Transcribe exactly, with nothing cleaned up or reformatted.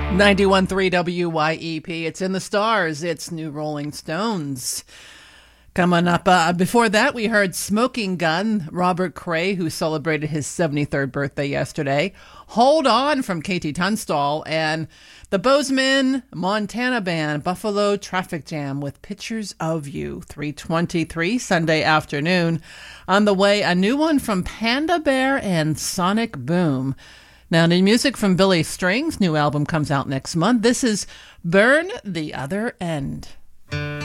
ninety-one point three W Y E P. It's in the stars. It's New Rolling Stones. Coming up, uh, before that, we heard Smoking Gun, Robert Cray, who celebrated his seventy-third birthday yesterday. Hold On from Katie Tunstall, and the Bozeman, Montana band, Buffalo Traffic Jam with Pictures of You, three twenty-three Sunday afternoon. On the way, a new one from Panda Bear and Sonic Boom. Now, new music from Billy Strings. New album comes out next month. This is Burn the Other End.